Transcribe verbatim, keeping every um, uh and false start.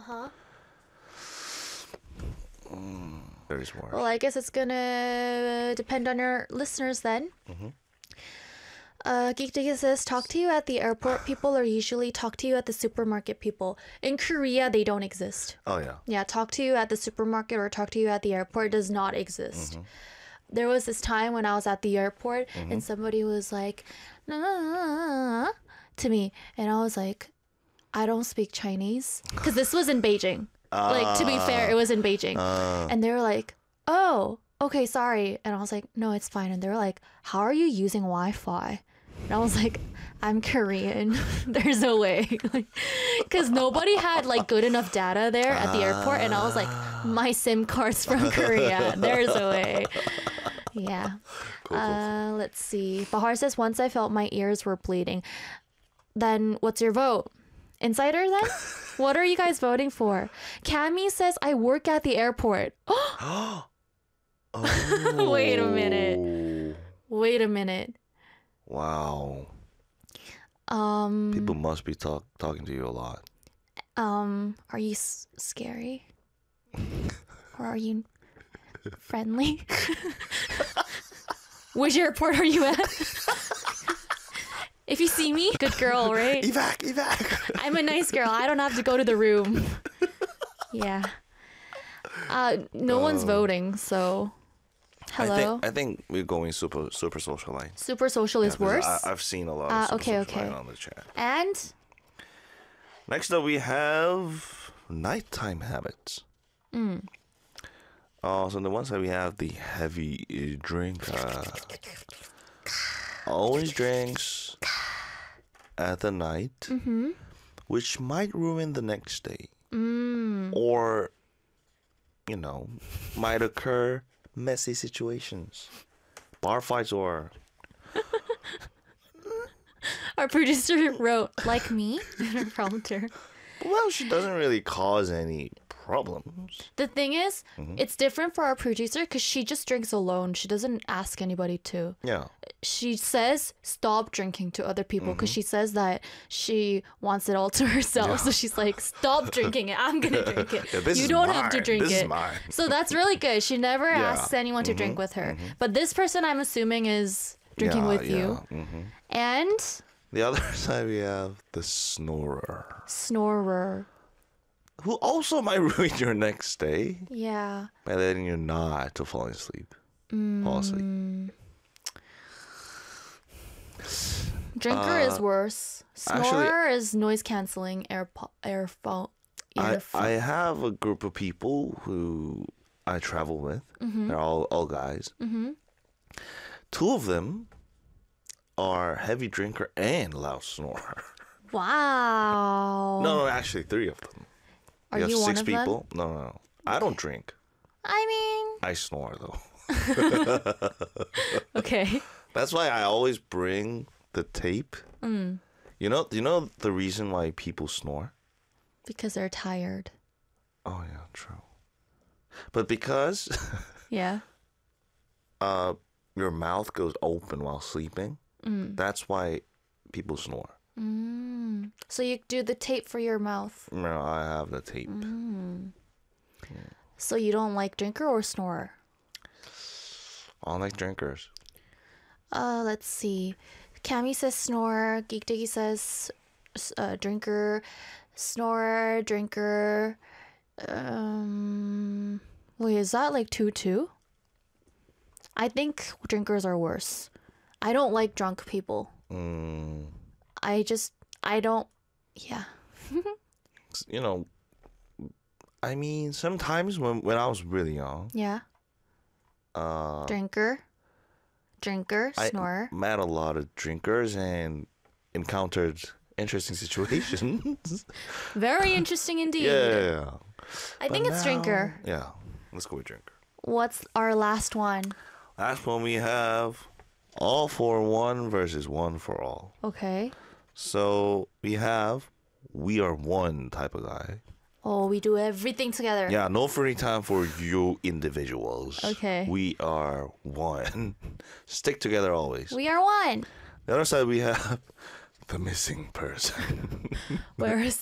Uh-huh. Mm, there's more. Well, I guess it's gonna depend on your listeners then. Mm-hmm. Uh, Geek Diggy says, talk to you at the airport people or usually talk to you at the supermarket people. In Korea, they don't exist. Oh, yeah. Yeah, talk to you at the supermarket or talk to you at the airport does not exist. Mm-hmm. There was this time when I was at the airport Mm-hmm. and somebody was like, "Nah," to me. And I was like, I don't speak Chinese. Because this was in Beijing. Like, to be fair, it was in Beijing. Uh, And they were like, oh, okay, sorry. And I was like, no, it's fine. And they were like, how are you using Wi-Fi? And I was like, I'm Korean. There's no way. Because nobody had like good enough data there at the airport. And I was like, my SIM card's from Korea. There's no way. Yeah. cool, cool, cool. Uh, let's see. Bahar says, once I felt my ears were bleeding. Then what's your vote? Insider then? What are you guys voting for? Cammy says, I work at the airport. Oh. Wait a minute. Wait a minute. Wow. Um, People must be talk talking to you a lot. um, are you s- scary? Or are you friendly? Which airport are you at? If you see me, good girl, right? Evac, evac. I'm a nice girl. I don't have to go to the room. Yeah. Uh, no one's voting, so hello. I think I think we're going super super social line. Super social is Yeah, 'cause worse. I, I've seen a lot Ah, of super okay, social okay. line on the chat. And Next up, we have nighttime habits. mm, Uh, so the ones that we have, the heavy uh, drink. Uh, always drinks at the night, mm-hmm. which might ruin the next day. Mm. Or, you know, might occur messy situations. Bar fights or... Our producer wrote, like me, in her prompter. Well, she doesn't really cause any problems. The thing is, Mhm. it's different for our producer because she just drinks alone. She doesn't ask anybody to. Yeah. She says stop drinking to other people because Mhm. she says that she wants it all to herself. So she's like, stop drinking it. I'm going to drink it. Yeah, this you is don't have to mine. drink This it. is mine. So that's really good. She never Yeah. asks anyone to drink Mhm, with her. mhm. But this person, I'm assuming, is drinking Yeah, with yeah. you. Mhm. And The other side, we have the snorer, snorer. who also might ruin your next day Yeah. by letting you not to fall asleep. Fall asleep. Mm. Drinker is Uh, worse. actually- Snorer is noise canceling airpo- airphone. I, earphone. I have a group of people who I travel with. Mhm. They're all, all guys. Mhm. Two of them are heavy drinker and loud snorer. Wow. No, no, actually three of them. Are We have you one six of them? people. No, no, no. I don't drink. I mean, I snore though. okay. That's why I always bring the tape. Mm, You know, you know the reason why people snore? because they're tired. Oh yeah, true. But because Yeah. uh your mouth goes open while sleeping, Mm. that's why people snore. Mm. So you do the tape for your mouth. No, I have the tape. Mm. So you don't like drinker or snorer? I like drinkers. Uh, let's see. Cammy says snore. Geek Diggy says uh, drinker. Snorer, drinker. Um, wait, is that like two two? I think drinkers are worse. I don't like drunk people. Mm, I just I don't. Yeah. you know, I mean, sometimes when when I was really young, Yeah. uh, Drinker. Drinker. I Snorer. met a lot of drinkers and encountered interesting situations. Very interesting indeed. yeah. I think But it's now- drinker. Yeah, let's go with drinker. What's our last one? Last one we have all for one versus one for all. Okay. So we have we are one type of guy. Oh, we do everything together. Yeah, no free time for you individuals. Okay. We are one. Stick together always. We are one. The other side we have the missing person. Where is